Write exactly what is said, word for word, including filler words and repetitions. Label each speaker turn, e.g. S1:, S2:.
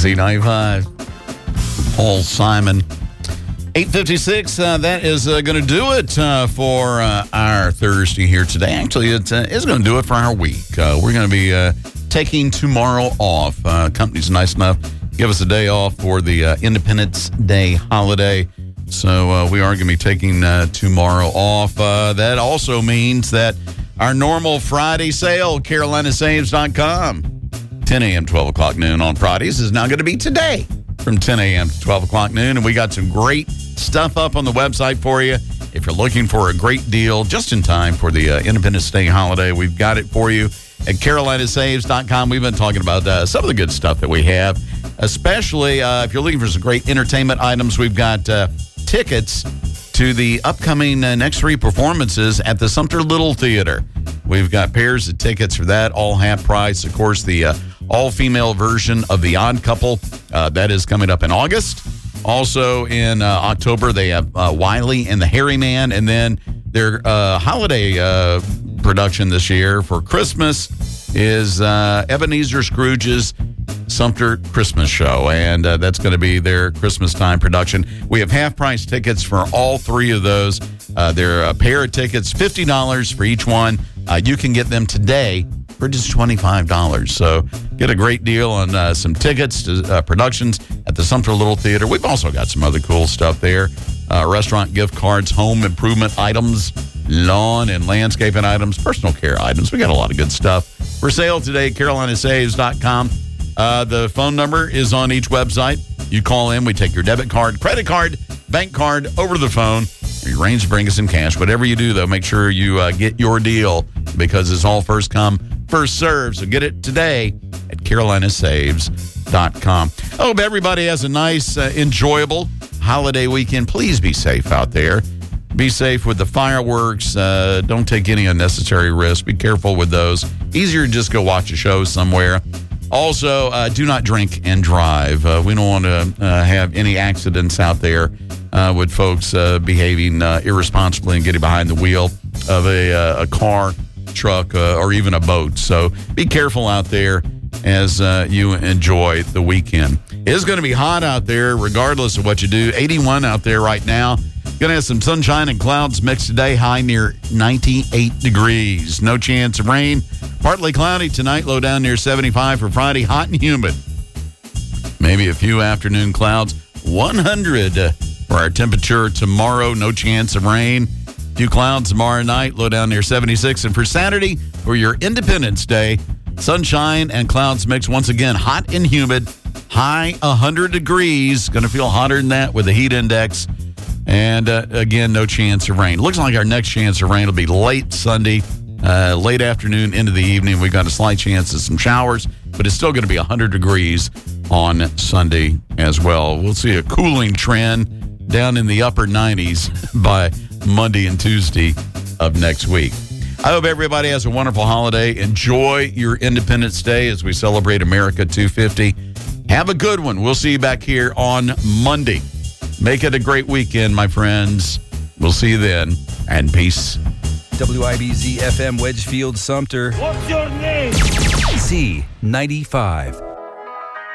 S1: Z ninety-five. Paul Simon. eight fifty-six, uh, that is uh, going to do it uh, for uh, our Thursday here today. Actually, it uh, is going to do it for our week. Uh, we're going to be uh, taking tomorrow off. Uh, company's nice enough to give us a day off for the uh, Independence Day holiday. So uh, we are going to be taking uh, tomorrow off. Uh, that also means that our normal Friday sale, Carolina Saves dot com, ten a.m., twelve o'clock noon on Fridays, is now going to be today from ten a.m. to twelve o'clock noon. And we got some great stuff up on the website for you. If you're looking for a great deal just in time for the uh, Independence Day holiday, we've got it for you at Carolina Saves dot com. We've been talking about uh, some of the good stuff that we have, especially uh, if you're looking for some great entertainment items. We've got uh, tickets to the upcoming uh, next three performances at the Sumter Little Theater. We've got pairs of tickets for that, all half price. Of course, the uh, all-female version of The Odd Couple, uh, that is coming up in August. Also in uh, October, they have uh, Wiley and the Hairy Man. And then their uh, holiday uh, production this year for Christmas is uh, Ebenezer Scrooge's Sumter Christmas Show. And uh, that's going to be their Christmas time production. We have half-price tickets for all three of those. Uh, they're a pair of tickets, fifty dollars for each one. Uh, you can get them today for just twenty-five dollars. So get a great deal on uh, some tickets to uh, productions at the Sumter Little Theater. We've also got some other cool stuff there. Uh, restaurant gift cards, home improvement items, lawn and landscaping items, personal care items. We got a lot of good stuff for sale today, Carolina Saves dot com. Uh, the phone number is on each website. You call in, we take your debit card, credit card, bank card over the phone. You arrange to bring us some cash. Whatever you do, though, make sure you uh, get your deal because it's all first come, first serve. So get it today at Carolina Saves dot com. I hope everybody has a nice, uh, enjoyable holiday weekend. Please be safe out there. Be safe with the fireworks. Uh, don't take any unnecessary risks. Be careful with those. Easier to just go watch a show somewhere. Also, uh, do not drink and drive. Uh, we don't want to uh, have any accidents out there uh, with folks uh, behaving uh, irresponsibly and getting behind the wheel of a, uh, a car, truck, uh, or even a boat. So be careful out there as uh, you enjoy the weekend. It's going to be hot out there regardless of what you do. eighty-one out there right now. Going to have some sunshine and clouds mixed today, high near ninety-eight degrees. No chance of rain. Partly cloudy tonight, low down near seventy-five for Friday, hot and humid. Maybe a few afternoon clouds, one hundred for our temperature tomorrow, no chance of rain. A few clouds tomorrow night, low down near seventy-six. And for Saturday, for your Independence Day, sunshine and clouds mix once again, hot and humid, high one hundred degrees. Going to feel hotter than that with the heat index. And uh, again, no chance of rain. Looks like our next chance of rain will be late Sunday, uh, late afternoon into the evening. We've got a slight chance of some showers, but it's still going to be one hundred degrees on Sunday as well. We'll see a cooling trend down in the upper nineties by Monday and Tuesday of next week. I hope everybody has a wonderful holiday. Enjoy your Independence Day as we celebrate America two fifty. Have a good one. We'll see you back here on Monday. Make it a great weekend, my friends. We'll see you then, and peace.
S2: W I B Z F M Wedgefield Sumter.
S3: What's your name?
S2: Z ninety-five.